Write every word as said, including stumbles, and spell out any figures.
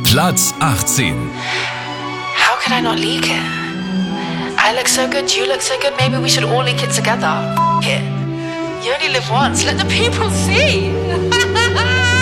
Platz achtzehn. How could I not leak it? I look so good, you look so good, maybe we should all leak it together. F- it. You only live once, let the people see.